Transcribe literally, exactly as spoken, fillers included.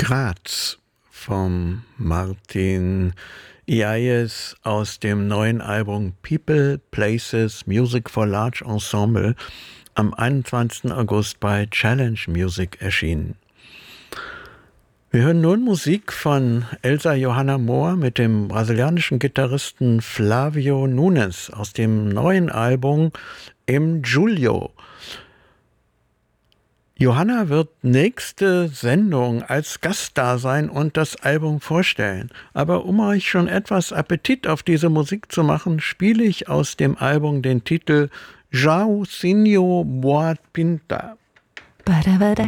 Graz vom Martin Iáez aus dem neuen Album People, Places, Music for Large Ensemble am einundzwanzigsten August bei Challenge Music erschienen. Wir hören nun Musik von Elsa Johanna Mohr mit dem brasilianischen Gitarristen Flávio Nunes aus dem neuen Album Im Julho. Johanna wird nächste Sendung als Gast da sein und das Album vorstellen. Aber um euch schon etwas Appetit auf diese Musik zu machen, spiele ich aus dem Album den Titel Jairzinho Boa Pinta. Badabada.